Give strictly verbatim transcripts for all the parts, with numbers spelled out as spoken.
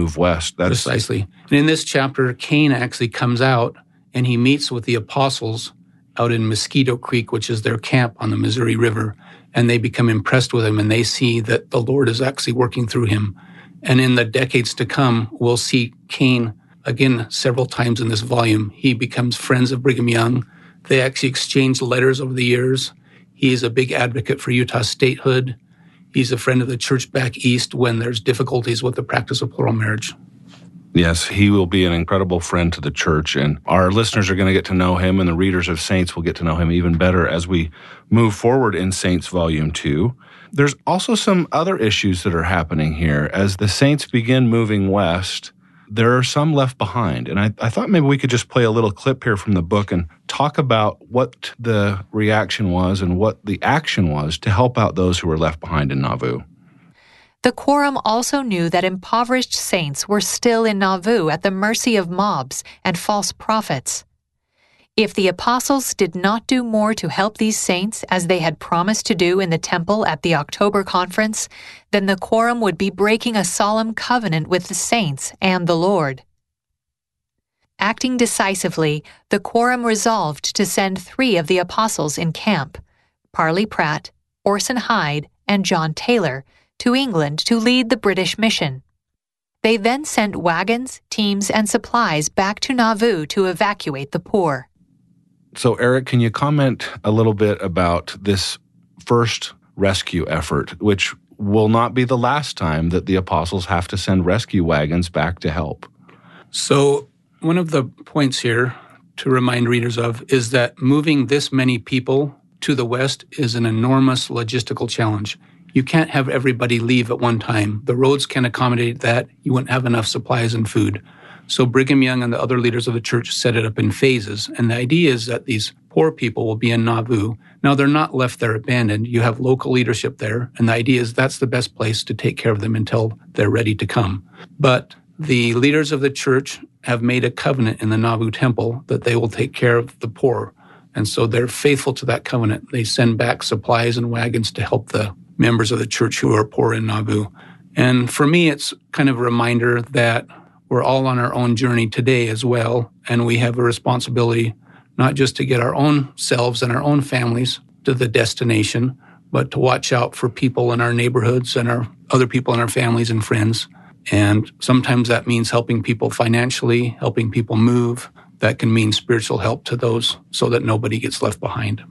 move west. That's Precisely. And in this chapter, Cain actually comes out and he meets with the apostles out in Mosquito Creek, which is their camp on the Missouri River. And they become impressed with him and they see that the Lord is actually working through him. And in the decades to come, we'll see Cain again several times in this volume. He becomes friends of Brigham Young. They actually exchange letters over the years. He is a big advocate for Utah statehood. He's a friend of the church back east when there's difficulties with the practice of plural marriage. Yes, he will be an incredible friend to the church, and our listeners are going to get to know him, and the readers of Saints will get to know him even better as we move forward in Saints Volume two. There's also some other issues that are happening here. As the Saints begin moving west, there are some left behind, and I, I thought maybe we could just play a little clip here from the book and talk about what the reaction was and what the action was to help out those who were left behind in Nauvoo. The quorum also knew that impoverished saints were still in Nauvoo at the mercy of mobs and false prophets. If the apostles did not do more to help these saints as they had promised to do in the temple at the October conference, then the quorum would be breaking a solemn covenant with the saints and the Lord. Acting decisively, the quorum resolved to send three of the apostles in camp, Parley Pratt, Orson Hyde, and John Taylor, to England to lead the British mission. They then sent wagons, teams, and supplies back to Nauvoo to evacuate the poor. So, Eric, can you comment a little bit about this first rescue effort, which will not be the last time that the apostles have to send rescue wagons back to help? So, one of the points here to remind readers of is that moving this many people to the west is an enormous logistical challenge. You can't have everybody leave at one time. The roads can accommodate that. You wouldn't have enough supplies and food. So Brigham Young and the other leaders of the church set it up in phases. And the idea is that these poor people will be in Nauvoo. Now, they're not left there abandoned. You have local leadership there. And the idea is that's the best place to take care of them until they're ready to come. But the leaders of the church have made a covenant in the Nauvoo temple that they will take care of the poor. And so they're faithful to that covenant. They send back supplies and wagons to help the members of the church who are poor in Nauvoo. And for me, it's kind of a reminder that we're all on our own journey today as well, and we have a responsibility not just to get our own selves and our own families to the destination, but to watch out for people in our neighborhoods and our other people in our families and friends. And sometimes that means helping people financially, helping people move. That can mean spiritual help to those so that nobody gets left behind.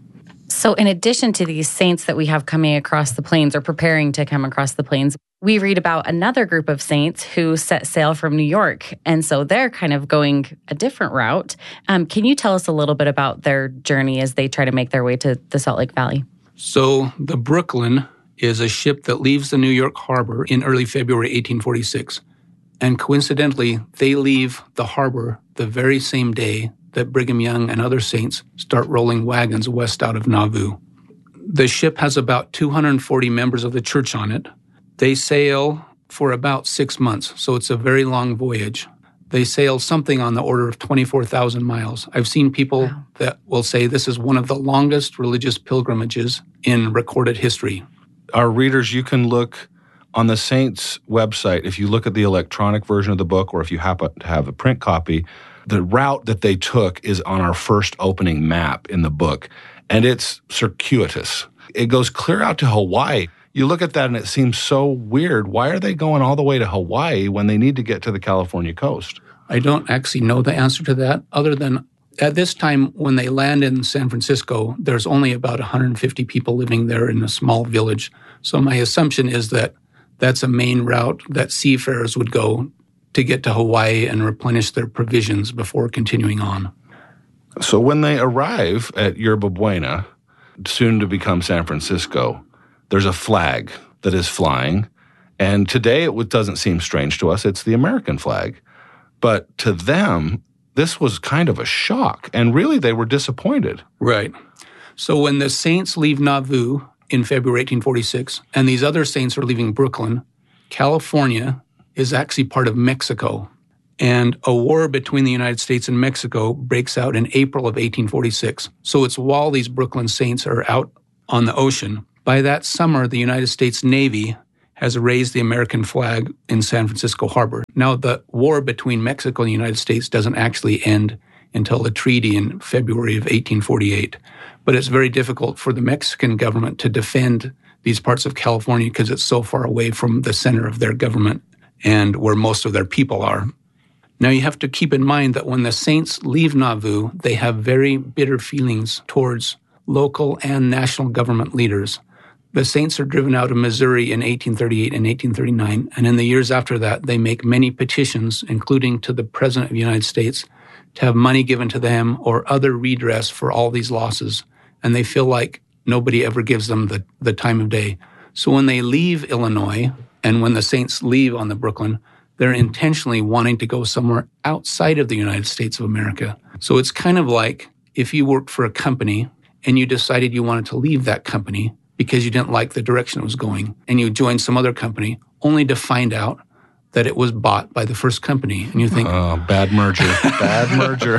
So in addition to these saints that we have coming across the plains or preparing to come across the plains, we read about another group of saints who set sail from New York. And so they're kind of going a different route. Um, can you tell us a little bit about their journey as they try to make their way to the Salt Lake Valley? So the Brooklyn is a ship that leaves the New York harbor in early February eighteen forty-six. And coincidentally, they leave the harbor the very same day that Brigham Young and other saints start rolling wagons west out of Nauvoo. The ship has about two hundred forty members of the church on it. They sail for about six months, so it's a very long voyage. They sail something on the order of twenty-four thousand miles. I've seen people wow. that will say this is one of the longest religious pilgrimages in recorded history. Our readers, you can look on the Saints website, if you look at the electronic version of the book, or if you happen to have a print copy, the route that they took is on our first opening map in the book, and it's circuitous. It goes clear out to Hawaii. You look at that and it seems so weird. Why are they going all the way to Hawaii when they need to get to the California coast? I don't actually know the answer to that, other than at this time when they land in San Francisco, there's only about one hundred fifty people living there in a small village. So my assumption is that that's a main route that seafarers would go to get to Hawaii and replenish their provisions before continuing on. So when they arrive at Yerba Buena, soon to become San Francisco, there's a flag that is flying. And today it doesn't seem strange to us. It's the American flag. But to them, this was kind of a shock. And really, they were disappointed. Right. So when the saints leave Nauvoo in February eighteen forty-six, and these other saints are leaving Brooklyn, California is actually part of Mexico. And a war between the United States and Mexico breaks out in April of eighteen forty-six. So it's while these Brooklyn saints are out on the ocean. By that summer, the United States Navy has raised the American flag in San Francisco Harbor. Now, the war between Mexico and the United States doesn't actually end until the treaty in February of eighteen forty-eight. But it's very difficult for the Mexican government to defend these parts of California because it's so far away from the center of their government and where most of their people are. Now, you have to keep in mind that when the Saints leave Nauvoo, they have very bitter feelings towards local and national government leaders. The Saints are driven out of Missouri in eighteen thirty-eight and eighteen thirty-nine, and in the years after that, they make many petitions, including to the President of the United States, to have money given to them or other redress for all these losses. And they feel like nobody ever gives them the, the time of day. So when they leave Illinois, and when the Saints leave on the Brooklyn, they're intentionally wanting to go somewhere outside of the United States of America. So it's kind of like if you worked for a company and you decided you wanted to leave that company because you didn't like the direction it was going, and you joined some other company only to find out that it was bought by the first company. And you think, oh, bad merger, bad merger.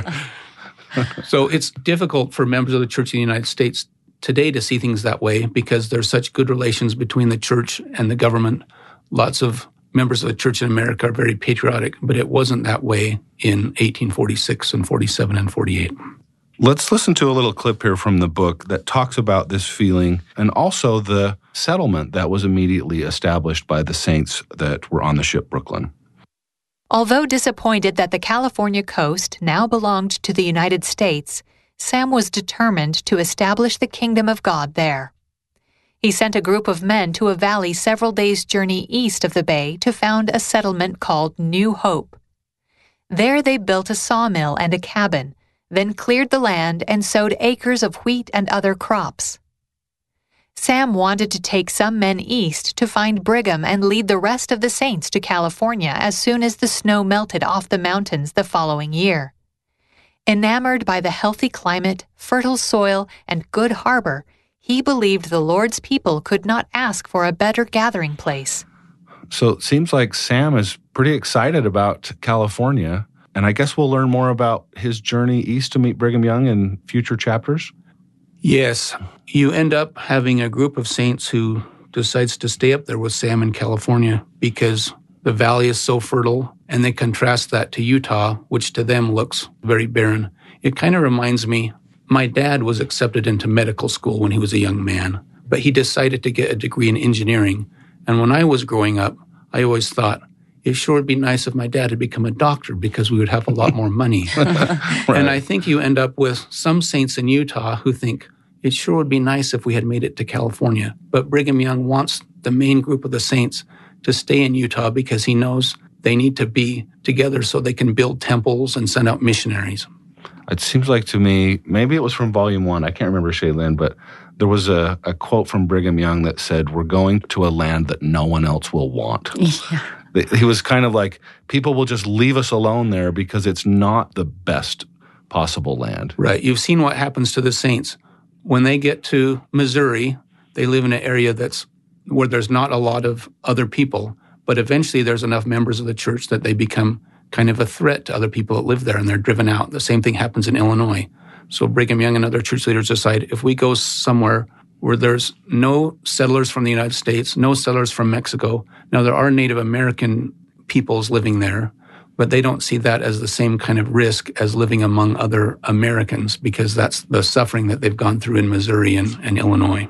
So it's difficult for members of the Church of the United States today to see things that way because there's such good relations between the church and the government. Lots of members of the church in America are very patriotic, but it wasn't that way in eighteen forty-six and forty-seven and forty-eight. Let's listen to a little clip here from the book that talks about this feeling and also the settlement that was immediately established by the Saints that were on the ship Brooklyn. Although disappointed that the California coast now belonged to the United States, Sam was determined to establish the kingdom of God there. He sent a group of men to a valley several days' journey east of the bay to found a settlement called New Hope. There they built a sawmill and a cabin, then cleared the land and sowed acres of wheat and other crops. Sam wanted to take some men east to find Brigham and lead the rest of the Saints to California as soon as the snow melted off the mountains the following year. Enamored by the healthy climate, fertile soil, and good harbor, he believed the Lord's people could not ask for a better gathering place. So it seems like Sam is pretty excited about California, and I guess we'll learn more about his journey east to meet Brigham Young in future chapters. Yes, you end up having a group of Saints who decides to stay up there with Sam in California because the valley is so fertile, and they contrast that to Utah, which to them looks very barren. It kind of reminds me, my dad was accepted into medical school when he was a young man, but he decided to get a degree in engineering. And when I was growing up, I always thought, it sure would be nice if my dad had become a doctor because we would have a lot more money. Right. And I think you end up with some Saints in Utah who think, it sure would be nice if we had made it to California. But Brigham Young wants the main group of the Saints to stay in Utah because he knows they need to be together so they can build temples and send out missionaries. It seems like to me, maybe it was from volume one, I can't remember, Shaylin, but there was a, a quote from Brigham Young that said, we're going to a land that no one else will want. Yeah. He was kind of like, people will just leave us alone there because it's not the best possible land. Right. You've seen what happens to the Saints. When they get to Missouri, they live in an area that's where there's not a lot of other people, but eventually there's enough members of the church that they become kind of a threat to other people that live there, and they're driven out. The same thing happens in Illinois. So Brigham Young and other church leaders decide, if we go somewhere where there's no settlers from the United States, no settlers from Mexico. Now, there are Native American peoples living there, but they don't see that as the same kind of risk as living among other Americans because that's the suffering that they've gone through in Missouri and, and Illinois.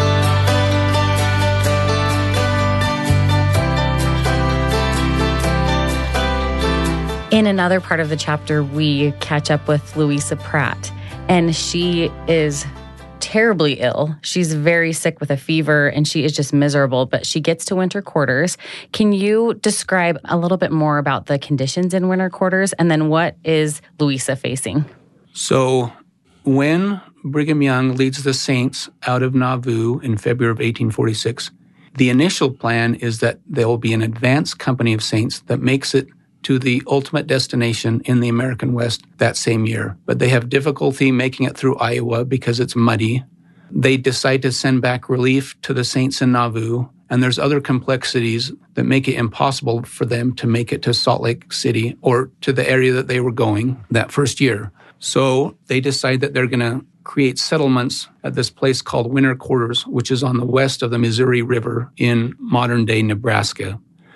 In another part of the chapter, we catch up with Louisa Pratt, and she is terribly ill. She's very sick with a fever, and she is just miserable, but she gets to winter quarters. Can you describe a little bit more about the conditions in winter quarters, and then what is Louisa facing? So when Brigham Young leads the Saints out of Nauvoo in February of eighteen forty-six, the initial plan is that there will be an advance company of Saints that makes it to the ultimate destination in the American West that same year. But they have difficulty making it through Iowa because it's muddy. They decide to send back relief to the Saints in Nauvoo, and there's other complexities that make it impossible for them to make it to Salt Lake City or to the area that they were going that first year. So they decide that they're going to create settlements at this place called Winter Quarters, which is on the west of the Missouri River in modern-day Nebraska.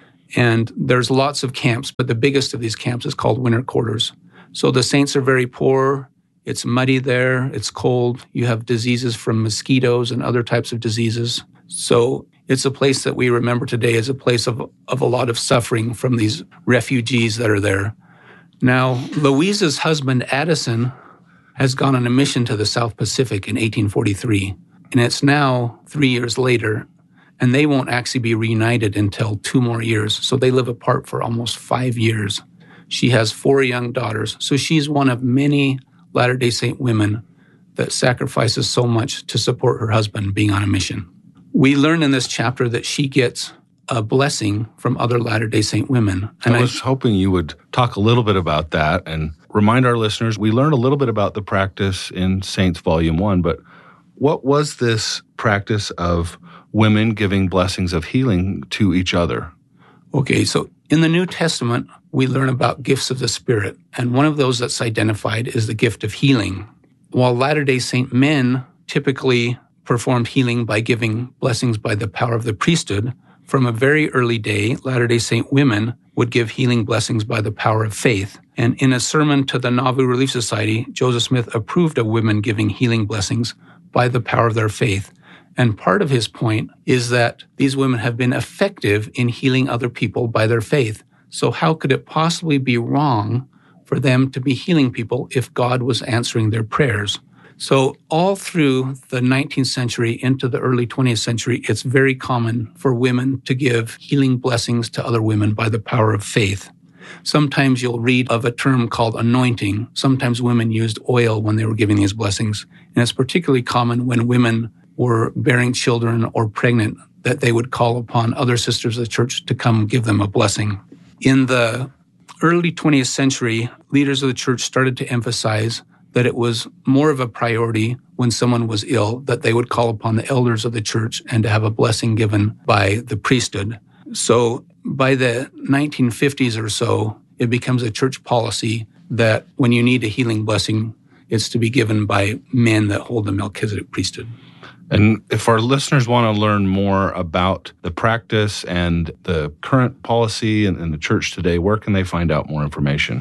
And there's lots of camps, but the biggest of these camps is called Winter Quarters. So the saints are very poor. It's muddy there. It's cold. You have diseases from mosquitoes and other types of diseases. So it's a place that we remember today as a place of, of a lot of suffering from these refugees that are there. Now, Louisa's husband, Addison, has gone on a mission to the South Pacific in eighteen forty-three. And it's now three years later, and they won't actually be reunited until two more years. So they live apart for almost five years. She has four young daughters. So she's one of many Latter-day Saint women that sacrifices so much to support her husband being on a mission. We learn in this chapter that she gets a blessing from other Latter-day Saint women. And I was I, hoping you would talk a little bit about that and remind our listeners, we learned a little bit about the practice in Saints Volume one, but what was this practice of women giving blessings of healing to each other? Okay, so in the New Testament, we learn about gifts of the Spirit, and one of those that's identified is the gift of healing. While Latter-day Saint men typically performed healing by giving blessings by the power of the priesthood, from a very early day, Latter-day Saint women would give healing blessings by the power of faith. And in a sermon to the Nauvoo Relief Society, Joseph Smith approved of women giving healing blessings by the power of their faith. And part of his point is that these women have been effective in healing other people by their faith. So how could it possibly be wrong for them to be healing people if God was answering their prayers? So all through the nineteenth century into the early twentieth century, it's very common for women to give healing blessings to other women by the power of faith. Sometimes you'll read of a term called anointing. Sometimes women used oil when they were giving these blessings. And it's particularly common when women were bearing children or pregnant that they would call upon other sisters of the church to come give them a blessing. In the early twentieth century, leaders of the church started to emphasize that it was more of a priority when someone was ill, that they would call upon the elders of the church and to have a blessing given by the priesthood. So by the nineteen fifties or so, it becomes a church policy that when you need a healing blessing, it's to be given by men that hold the Melchizedek priesthood. And if our listeners want to learn more about the practice and the current policy in, in the church today, where can they find out more information?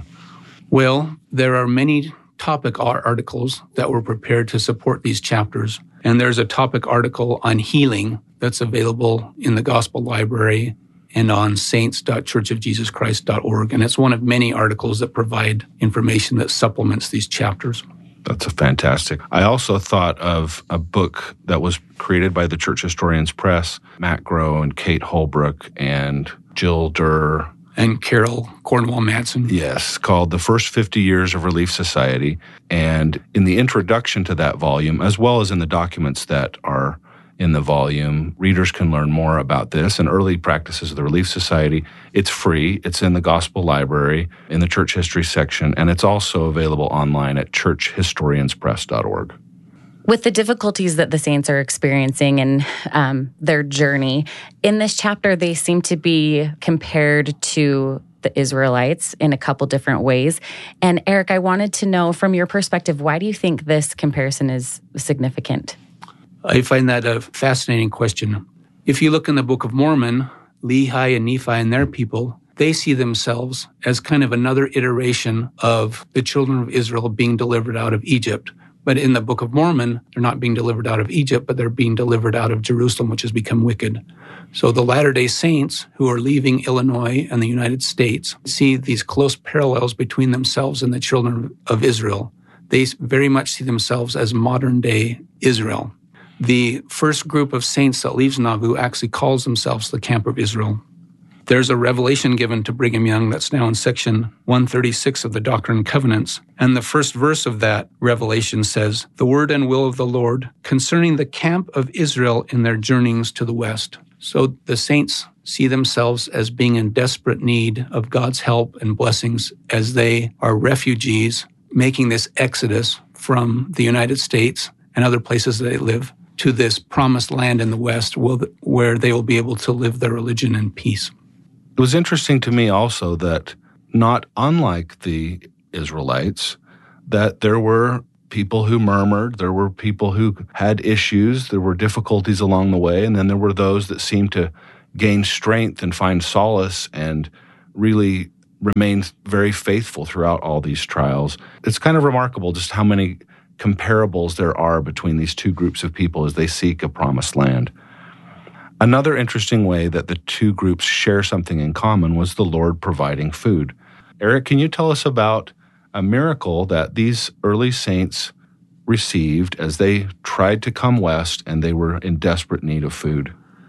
Well, there are many topic articles that were prepared to support these chapters. And there's a topic article on healing that's available in the Gospel Library and on saints dot church of jesus christ dot org. And it's one of many articles that provide information that supplements these chapters. That's a fantastic. I also thought of a book that was created by the Church Historians Press, Matt Groh and Kate Holbrook and Jill Durr. And Carol Cornwall Madsen. Yes, called The First fifty Years of Relief Society. And in the introduction to that volume, as well as in the documents that are in the volume, readers can learn more about this and early practices of the Relief Society. It's free. It's in the Gospel Library, in the Church History section, and it's also available online at church historians press dot org. With the difficulties that the saints are experiencing in um, their journey, in this chapter, they seem to be compared to the Israelites in a couple different ways. And Eric, I wanted to know from your perspective, why do you think this comparison is significant? I find that a fascinating question. If you look in the Book of Mormon, Lehi and Nephi and their people, they see themselves as kind of another iteration of the children of Israel being delivered out of Egypt. But in the Book of Mormon, they're not being delivered out of Egypt, but they're being delivered out of Jerusalem, which has become wicked. So the Latter-day Saints who are leaving Illinois and the United States see these close parallels between themselves and the children of Israel. They very much see themselves as modern-day Israel. The first group of saints that leaves Nauvoo actually calls themselves the Camp of Israel. There's a revelation given to Brigham Young that's now in section one thirty-six of the Doctrine and Covenants. And the first verse of that revelation says, "The word and will of the Lord concerning the camp of Israel in their journeyings to the west." So the saints see themselves as being in desperate need of God's help and blessings as they are refugees making this exodus from the United States and other places that they live to this promised land in the west where they will be able to live their religion in peace. It was interesting to me also that, not unlike the Israelites, that there were people who murmured. There were people who had issues. There were difficulties along the way. And then there were those that seemed to gain strength and find solace and really remained very faithful throughout all these trials. It's kind of remarkable just how many comparables there are between these two groups of people as they seek a promised land. Another interesting way that the two groups share something in common was the Lord providing food. Eric, can you tell us about a miracle that these early saints received as they tried to come west and they were in desperate need of food?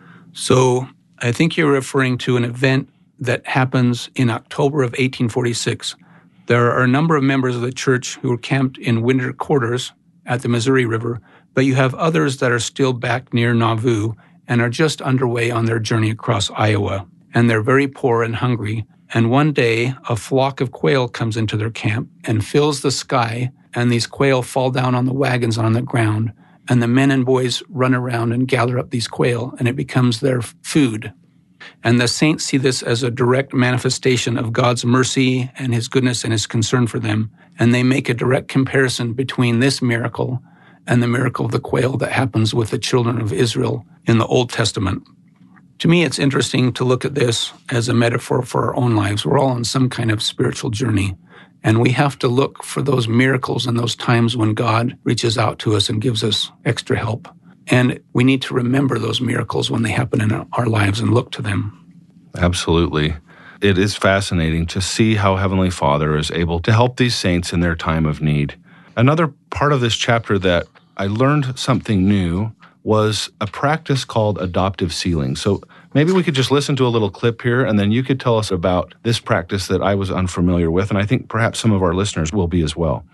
So I think you're referring to an event that happens in October of eighteen forty-six. There are a number of members of the church who were camped in winter quarters at the Missouri River, but you have others that are still back near Nauvoo and are just underway on their journey across Iowa. And they're very poor and hungry. And one day, a flock of quail comes into their camp and fills the sky, and these quail fall down on the wagons on the ground. And the men and boys run around and gather up these quail, and it becomes their food. And the saints see this as a direct manifestation of God's mercy and his goodness and his concern for them. And they make a direct comparison between this miracle and the miracle of the quail that happens with the children of Israel in the Old Testament. To me, it's interesting to look at this as a metaphor for our own lives. We're all on some kind of spiritual journey, and we have to look for those miracles and those times when God reaches out to us and gives us extra help. And we need to remember those miracles when they happen in our lives and look to them. Absolutely. It is fascinating to see how Heavenly Father is able to help these saints in their time of need. Another part of this chapter that I learned something new was a practice called adoptive sealing. So maybe we could just listen to a little clip here, and then you could tell us about this practice that I was unfamiliar with, and I think perhaps some of our listeners will be as well.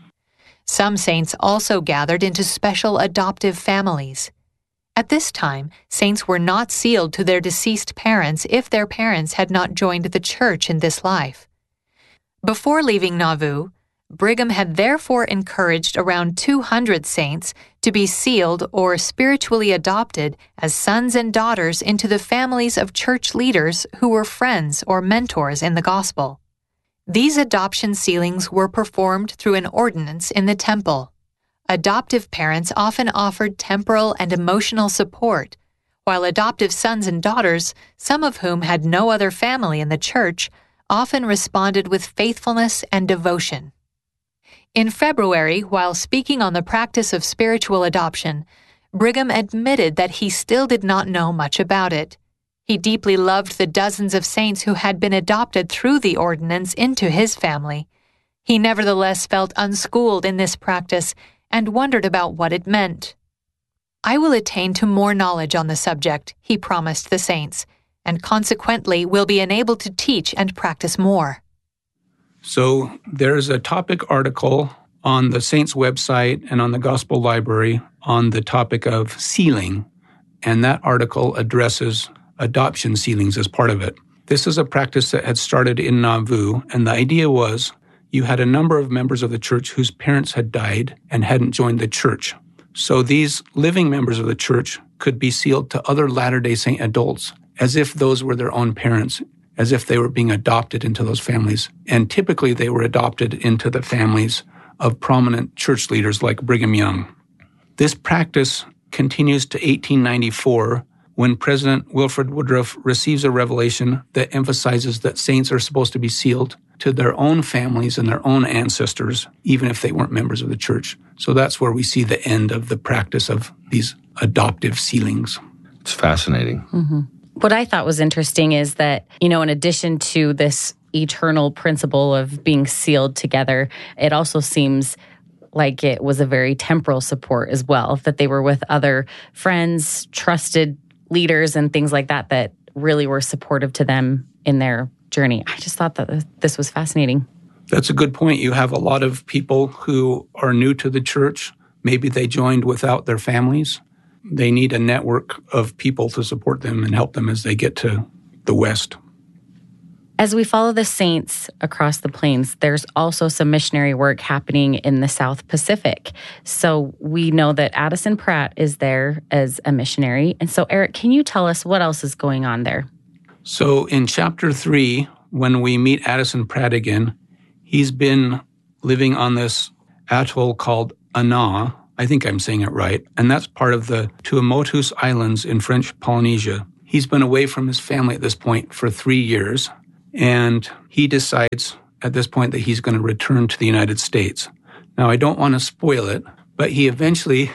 Some saints also gathered into special adoptive families. At this time, saints were not sealed to their deceased parents if their parents had not joined the church in this life. Before leaving Nauvoo, Brigham had therefore encouraged around two hundred saints to be sealed or spiritually adopted as sons and daughters into the families of church leaders who were friends or mentors in the gospel. These adoption sealings were performed through an ordinance in the temple. Adoptive parents often offered temporal and emotional support, while adoptive sons and daughters, some of whom had no other family in the church, often responded with faithfulness and devotion. In February, while speaking on the practice of spiritual adoption, Brigham admitted that he still did not know much about it. He deeply loved the dozens of saints who had been adopted through the ordinance into his family. He nevertheless felt unschooled in this practice and wondered about what it meant. "I will attain to more knowledge on the subject," he promised the saints, "and consequently will be enabled to teach and practice more." So there's a topic article on the Saints website and on the Gospel Library on the topic of sealing, and that article addresses adoption sealings as part of it. This is a practice that had started in Nauvoo, and the idea was you had a number of members of the church whose parents had died and hadn't joined the church. So these living members of the church could be sealed to other Latter-day Saint adults as if those were their own parents, as if they were being adopted into those families. And typically they were adopted into the families of prominent church leaders like Brigham Young. This practice continues to eighteen ninety-four, when President Wilford Woodruff receives a revelation that emphasizes that saints are supposed to be sealed to their own families and their own ancestors, even if they weren't members of the church. So that's where we see the end of the practice of these adoptive sealings. It's fascinating. Mm-hmm. What I thought was interesting is that, you know, in addition to this eternal principle of being sealed together, it also seems like it was a very temporal support as well, that they were with other friends, trusted leaders, and things like that that really were supportive to them in their journey. I just thought that this was fascinating. That's a good point. You have a lot of people who are new to the church. Maybe they joined without their families. They need a network of people to support them and help them as they get to the West. As we follow the saints across the plains, there's also some missionary work happening in the South Pacific. So we know that Addison Pratt is there as a missionary. And so, Eric, can you tell us what else is going on there? So in chapter three, when we meet Addison Pratt again, he's been living on this atoll called Anna, I think I'm saying it right, and that's part of the Tuamotus Islands in French Polynesia. He's been away from his family at this point for three years, and he decides at this point that he's going to return to the United States. Now, I don't want to spoil it, but he eventually,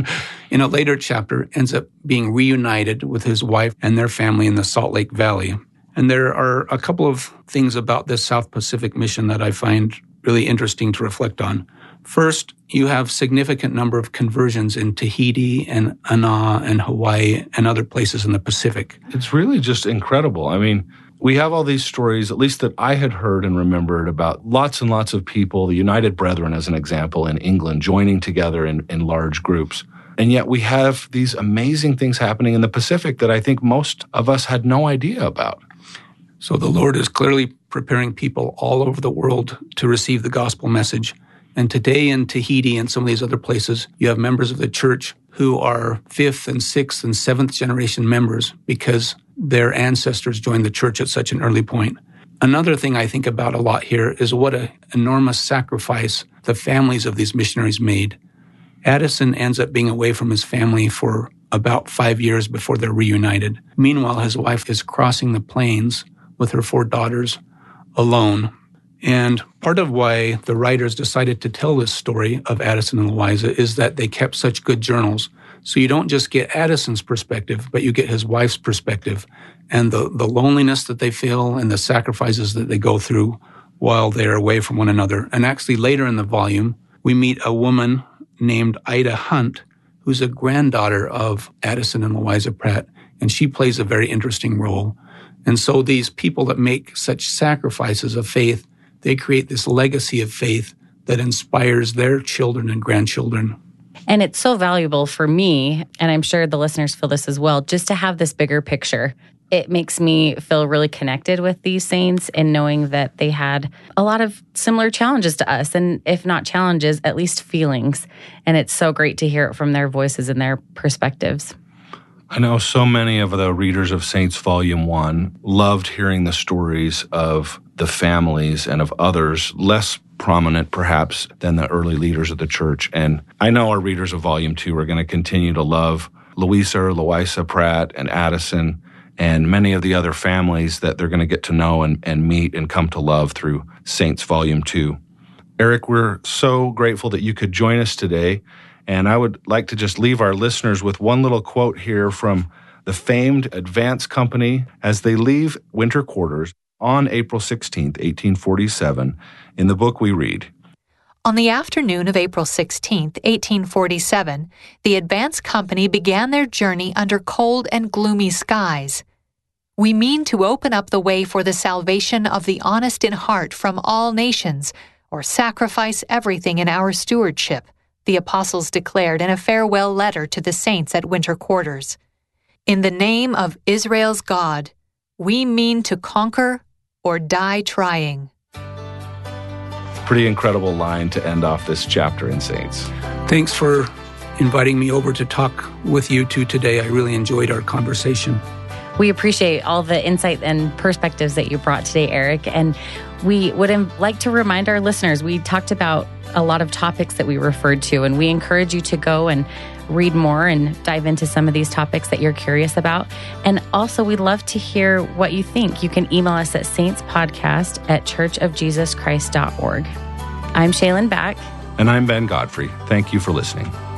in a later chapter, ends up being reunited with his wife and their family in the Salt Lake Valley. And there are a couple of things about this South Pacific mission that I find really interesting to reflect on. First, you have significant number of conversions in Tahiti and Anna and Hawaii and other places in the Pacific. It's really just incredible. I mean, we have all these stories, at least that I had heard and remembered, about lots and lots of people, the United Brethren, as an example, in England, joining together in, in large groups. And yet we have these amazing things happening in the Pacific that I think most of us had no idea about. So the Lord is clearly preparing people all over the world to receive the gospel message. And today in Tahiti and some of these other places, you have members of the church who are fifth and sixth and seventh generation members because their ancestors joined the church at such an early point. Another thing I think about a lot here is what an enormous sacrifice the families of these missionaries made. Addison ends up being away from his family for about five years before they're reunited. Meanwhile, his wife is crossing the plains with her four daughters alone. And part of why the writers decided to tell this story of Addison and Louisa is that they kept such good journals. So you don't just get Addison's perspective, but you get his wife's perspective and the, the loneliness that they feel and the sacrifices that they go through while they're away from one another. And actually later in the volume, we meet a woman named Ida Hunt, who's a granddaughter of Addison and Louisa Pratt, and she plays a very interesting role. And so these people that make such sacrifices of faith, they create this legacy of faith that inspires their children and grandchildren. And it's so valuable for me, and I'm sure the listeners feel this as well, just to have this bigger picture. It makes me feel really connected with these saints and knowing that they had a lot of similar challenges to us, and if not challenges, at least feelings. And it's so great to hear it from their voices and their perspectives. I know so many of the readers of Saints Volume one loved hearing the stories of the families and of others less prominent, perhaps, than the early leaders of the church. And I know our readers of Volume two are going to continue to love Louisa or Louisa Pratt and Addison and many of the other families that they're going to get to know and, and meet and come to love through Saints Volume two. Eric, we're so grateful that you could join us today. And I would like to just leave our listeners with one little quote here from the famed Advance Company as they leave winter quarters on April sixteenth, eighteen forty-seven. In the book we read, On the afternoon of April sixteenth, eighteen forty-seven, the Advance Company began their journey under cold and gloomy skies. We mean to open up the way for the salvation of the honest in heart from all nations, or sacrifice everything in our stewardship, the apostles declared in a farewell letter to the saints at winter quarters. In the name of Israel's God, we mean to conquer or die trying. Pretty incredible line to end off this chapter in Saints. Thanks for inviting me over to talk with you two today. I really enjoyed our conversation. We appreciate all the insight and perspectives that you brought today, Eric. And we would like to remind our listeners, we talked about a lot of topics that we referred to, and we encourage you to go and read more and dive into some of these topics that you're curious about. And also, we'd love to hear what you think. You can email us at saintspodcast at church of jesus christ dot org. I'm Shaylin Back. And I'm Ben Godfrey. Thank you for listening.